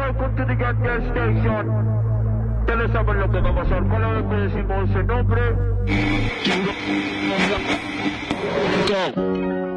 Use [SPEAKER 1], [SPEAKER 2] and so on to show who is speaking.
[SPEAKER 1] welcome to the Get Girl Station. Ya lo saben lo que va a pasar. Cada vez que decimos ese nombre, go.